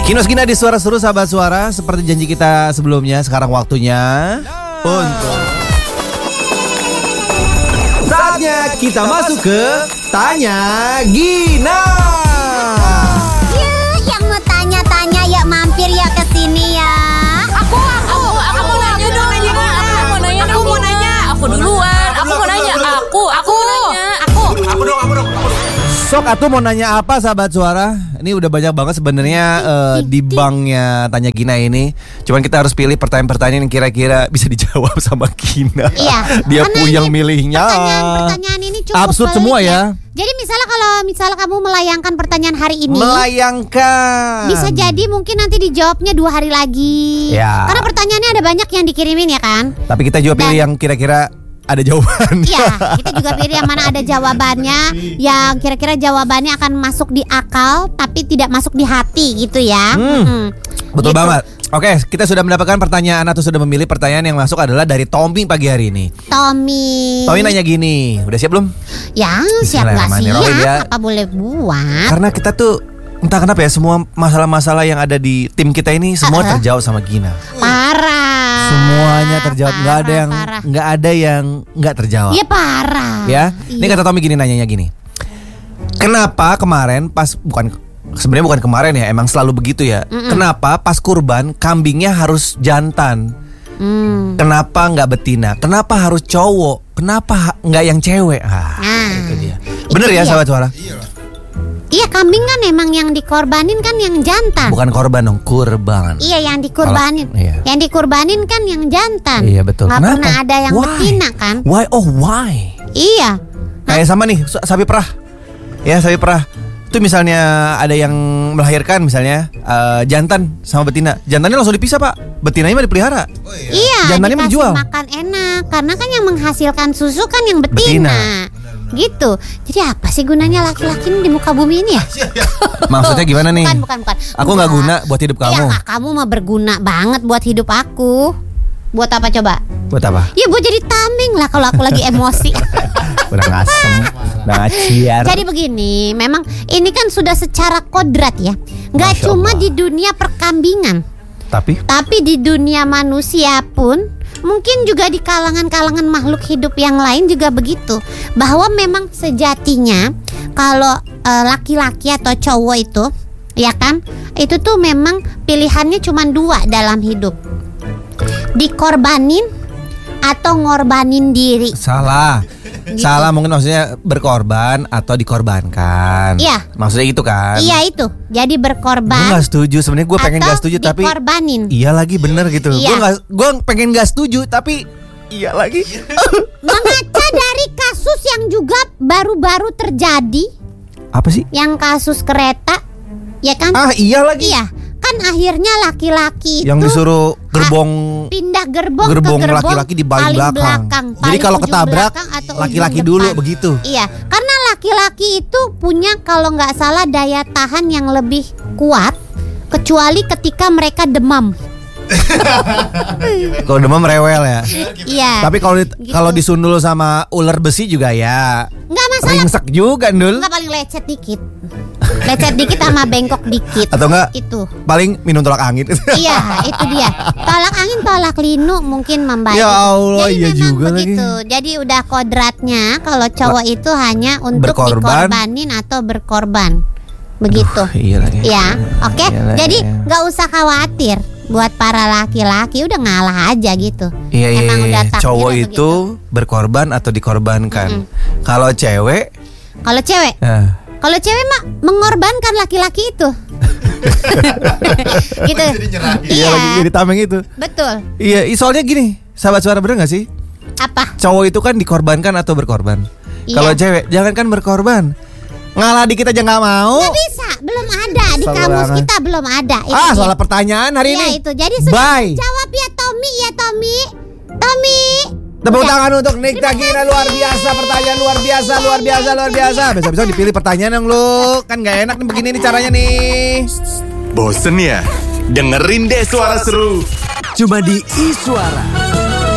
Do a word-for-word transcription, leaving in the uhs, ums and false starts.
Kinos Gina di Suara Seru Sahabat Suara. Seperti janji kita sebelumnya, sekarang waktunya untuk saatnya kita masuk ke Tanya Gina. Ya, yang mau tanya-tanya ya mampir ya ke sini ya. Aku, aku, aku mau nanya dong. Aku mau nanya, aku mau nanya. Aku duluan. Aku mau nanya. Aku, aku mau nanya. Aku. Aku dong, aku dong, aku dong. Sok atuh mau nanya apa Sahabat Suara? Ini udah banyak banget sebenarnya uh, di banknya Tanya Gina ini. Cuman kita harus pilih pertanyaan-pertanyaan yang kira-kira bisa dijawab sama Gina. Iya. Dia puyeng milihnya. Pertanyaan-pertanyaan ini cukup absurd pelik semua ya. ya. Jadi misalnya kalau misalnya kamu melayangkan pertanyaan hari ini, melayangkan, bisa jadi mungkin nanti dijawabnya dua hari lagi. Ya. Karena pertanyaannya ada banyak yang dikirimin ya kan. Tapi kita juga pilih Dan- yang kira-kira ada jawaban. Iya, kita juga pilih yang mana ada jawabannya, yang kira-kira jawabannya akan masuk di akal tapi tidak masuk di hati gitu ya. Hmm. Hmm. Betul Gitu. banget. Oke, kita sudah mendapatkan pertanyaan atau sudah memilih pertanyaan yang masuk adalah dari Tommy pagi hari ini. Tommy. Tommy nanya gini, udah siap belum? Ya, siap gak Bismillahirrahmanirrahim ya. siap? Apa boleh buat? Karena kita tuh entah kenapa ya, semua masalah-masalah yang ada di tim kita ini semua Uh-uh. terjawab sama Gina. Parah. Semuanya terjawab, nggak ada Parah, yang parah. nggak ada yang nggak terjawab. Iya parah. Ya, ini Iya. kata Tommy gini, nanyanya gini. Kenapa kemarin pas bukan sebenarnya bukan kemarin ya, emang selalu begitu ya. Mm-mm. Kenapa pas kurban kambingnya harus jantan? Hmm. Kenapa nggak betina? Kenapa harus cowok? Kenapa ha- nggak yang cewek? Ah, Nah, itu dia. Bener itu ya, dia. sahabat suara? Iya, kambing kan emang yang dikorbanin kan yang jantan. Bukan korban dong, kurban. Iya, yang dikurbanin. Kalau- iya. Yang dikurbanin kan yang jantan. Iya, betul. Nggak Kenapa? pernah ada yang Why? betina kan? Why? Oh, why? Iya. Kayak sama nih, su- sapi perah. Ya, sapi perah. Itu misalnya ada yang melahirkan misalnya eh, jantan sama betina. Jantannya langsung dipisah, Pak. Betinanya mah dipelihara. Iya, Jantannya mah dikasih dijual. makan enak. Karena kan yang menghasilkan susu kan yang betina. Betina. Gitu. Jadi apa sih gunanya laki-laki ini di muka bumi ini ya? Maksudnya gimana nih? Bukan, bukan, bukan. Aku nggak Bukan. guna buat hidup kamu. Iya, kamu mah berguna banget buat hidup aku. Buat apa coba? Buat apa? Ya buat jadi tameng lah kalau aku lagi emosi. Udah ngasem, udah ngaciar. Jadi begini, memang ini kan sudah secara kodrat ya. Nggak Masya cuma Allah. di dunia perkambingan, Tapi tapi di dunia manusia pun, mungkin juga di kalangan-kalangan makhluk hidup yang lain juga begitu. Bahwa memang sejatinya kalau eh, laki-laki atau cowok itu, ya kan, itu tuh memang pilihannya cuma dua dalam hidup. Dikorbanin atau ngorbanin diri. salah. Gitu. Salah mungkin maksudnya berkorban atau dikorbankan. Iya. Maksudnya itu kan. Iya itu. Jadi Gue berkorban gak setuju. Sebenarnya gue pengen atau gak setuju tapi dikorbanin. iya lagi bener gitu. Iya. Gue gak, gue pengen gak setuju tapi iya lagi. Mengaca dari kasus yang juga baru-baru terjadi, Apa sih? yang kasus kereta, ya kan? Ah iya lagi. Iya, kan akhirnya laki-laki itu Yang disuruh gerbong pindah gerbong, gerbong ke gerbong laki-laki di paling belakang. Jadi paling kalau ujung ketabrak belakang atau laki-laki ujung dulu depan. begitu. Iya, karena laki-laki itu punya kalau nggak salah daya tahan yang lebih kuat, kecuali ketika mereka demam. Kalau demam rewel ya. Iya. Tapi kalau di- Gitu. kalau disundul sama ular besi juga ya Nggak masalah. ringsek juga Ndul. Nggak, paling lecet dikit. Lecet dikit sama bengkok dikit. Atau enggak Itu. paling minum tolak angin. Iya, itu dia. Tolak angin, tolak linu mungkin membaik. Ya Allah, Jadi iya memang juga begitu. Jadi udah kodratnya kalau cowok itu hanya untuk Berkorban. dikorbanin atau berkorban. Begitu. Aduh, iya lagi. Ya, oke. Iya lagi, Jadi iya. nggak usah khawatir buat para laki-laki, udah ngalah aja gitu. Iya, iya, Emang iya. udah takdirnya Cowok begitu. itu berkorban atau dikorbankan. Kalau cewek, Kalau cewek, nah, kalau cewek mah mengorbankan laki-laki itu. Gitu. iya lagi jadi tameng itu. Betul. Iya, i- soalnya gini, sahabat suara bener gak sih? Apa? Cowok itu kan dikorbankan atau berkorban. Iya. Kalau cewek, jangan kan berkorban. Ngalah dikit aja nggak mau. Nggak bisa, belum ada di Sabar kamus banget. kita belum ada. Itu Ah, dia. soal pertanyaan hari Iya ini. itu. Jadi sudah Bye. jawab ya Tommy, ya Tommy. Tommy. Tepuk Udah. tangan untuk Nikta Gina, luar biasa, pertanyaan luar biasa, luar biasa, luar biasa. Besok-besok dipilih pertanyaan yang lu kan nggak enak nih begini nih caranya nih. Bosen ya? Dengerin deh Suara Seru. Cuma di iSuara.